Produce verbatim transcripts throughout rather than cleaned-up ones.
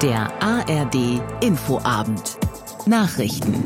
Der A R D Infoabend. Nachrichten.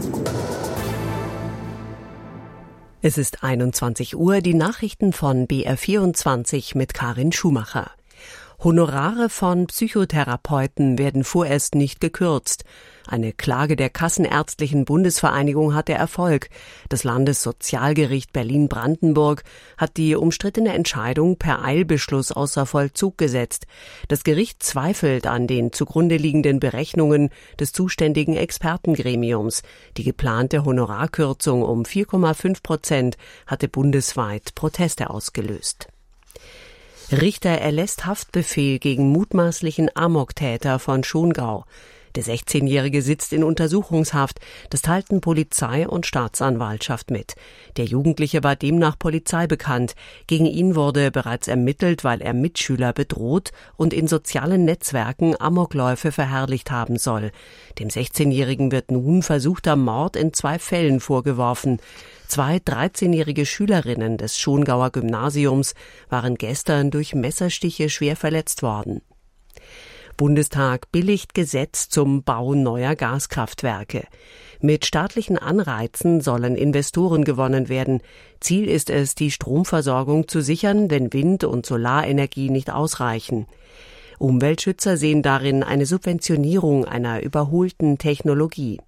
Es ist einundzwanzig Uhr, die Nachrichten von B R vierundzwanzig mit Karin Schumacher. Honorare von Psychotherapeuten werden vorerst nicht gekürzt. Eine Klage der Kassenärztlichen Bundesvereinigung hatte Erfolg. Das Landessozialgericht Berlin-Brandenburg hat die umstrittene Entscheidung per Eilbeschluss außer Vollzug gesetzt. Das Gericht zweifelt an den zugrunde liegenden Berechnungen des zuständigen Expertengremiums. Die geplante Honorarkürzung um vier Komma fünf Prozent hatte bundesweit Proteste ausgelöst. Richter erlässt Haftbefehl gegen mutmaßlichen Amoktäter von Schongau. Der sechzehnjährige sitzt in Untersuchungshaft, das teilten Polizei und Staatsanwaltschaft mit. Der Jugendliche war demnach Polizei bekannt. Gegen ihn wurde bereits ermittelt, weil er Mitschüler bedroht und in sozialen Netzwerken Amokläufe verherrlicht haben soll. Dem sechzehnjährigen wird nun versuchter Mord in zwei Fällen vorgeworfen. Zwei dreizehnjährige Schülerinnen des Schongauer Gymnasiums waren gestern durch Messerstiche schwer verletzt worden. Bundestag billigt Gesetz zum Bau neuer Gaskraftwerke. Mit staatlichen Anreizen sollen Investoren gewonnen werden. Ziel ist es, die Stromversorgung zu sichern, wenn Wind- und Solarenergie nicht ausreichen. Umweltschützer sehen darin eine Subventionierung einer überholten Technologie.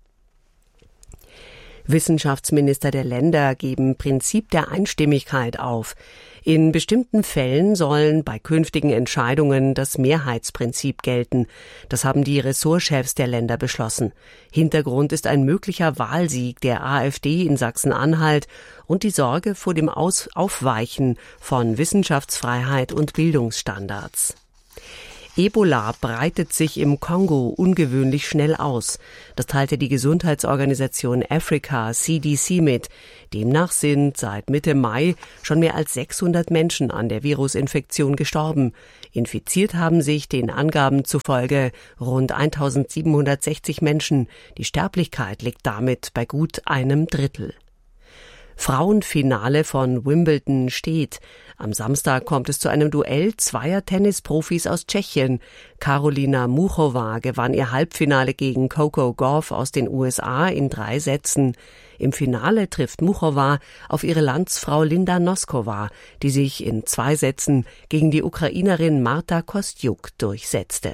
Wissenschaftsminister der Länder geben Prinzip der Einstimmigkeit auf. In bestimmten Fällen sollen bei künftigen Entscheidungen das Mehrheitsprinzip gelten. Das haben die Ressortchefs der Länder beschlossen. Hintergrund ist ein möglicher Wahlsieg der AfD in Sachsen-Anhalt und die Sorge vor dem Aus- Aufweichen von Wissenschaftsfreiheit und Bildungsstandards. Ebola breitet sich im Kongo ungewöhnlich schnell aus. Das teilte die Gesundheitsorganisation Africa C D C mit. Demnach sind seit Mitte Mai schon mehr als sechshundert Menschen an der Virusinfektion gestorben. Infiziert haben sich den Angaben zufolge rund eintausendsiebenhundertsechzig Menschen. Die Sterblichkeit liegt damit bei gut einem Drittel. Frauenfinale von Wimbledon steht. Am Samstag kommt es zu einem Duell zweier Tennisprofis aus Tschechien. Karolina Muchova gewann ihr Halbfinale gegen Coco Gauff aus den U S A in drei Sätzen. Im Finale trifft Muchova auf ihre Landsfrau Linda Noskova, die sich in zwei Sätzen gegen die Ukrainerin Marta Kostjuk durchsetzte.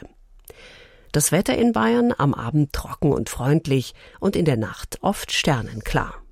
Das Wetter in Bayern am Abend trocken und freundlich und in der Nacht oft sternenklar.